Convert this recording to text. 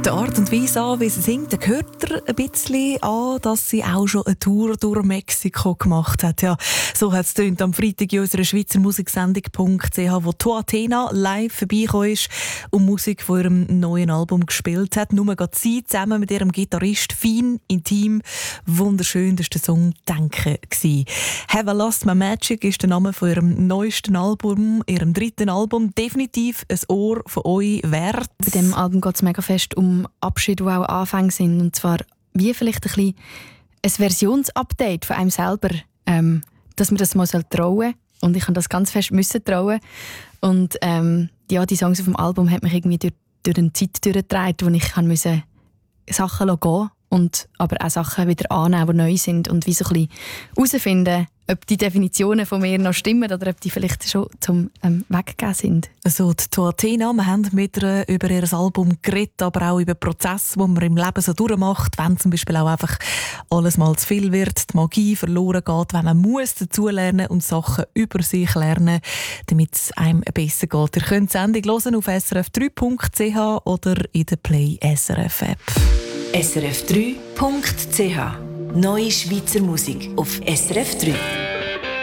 der Art und Weise an, wie sie singt, da hört er ein bisschen an, dass sie auch schon eine Tour durch Mexiko gemacht hat. Ja, so hat es tönt am Freitag in unserer Schweizer Musiksendung.ch, wo Toa Athena live vorbeigekommen ist und Musik von ihrem neuen Album gespielt hat. Nur gerade sie zusammen mit ihrem Gitarrist, fein, intim, wunderschön, das war der Song «Denken». «Have I Lost My Magic» ist der Name von ihrem neuesten Album, ihrem dritten Album. Definitiv ein Ohr von euch wert. Bei diesem Album geht es mega fest um Abschied, die auch Anfänge sind. Und zwar wie vielleicht ein Versionsupdate von einem selber, dass man das mal trauen soll. Und ich habe das ganz fest müssen trauen. Und ja, die Songs auf dem Album haben mich irgendwie durch eine Zeit durchgetragen, wo ich musste Sachen gehen lassen und aber auch Sachen wieder annehmen, die neu sind. Und wie so ein bisschen herausfinden, ob die Definitionen von mir noch stimmen oder ob die vielleicht schon zum Weggehen sind. Also die Toa Athena, wir haben mit ihr über ihr Album geredet, aber auch über den Prozess, den man im Leben so durchmacht, wenn zum Beispiel auch einfach alles mal zu viel wird, die Magie verloren geht, wenn man muss dazulernen und Sachen über sich lernen, damit es einem besser geht. Ihr könnt die Sendung hören auf srf3.ch oder in der Play SRF App. srf3.ch Neue Schweizer Musik auf SRF 3.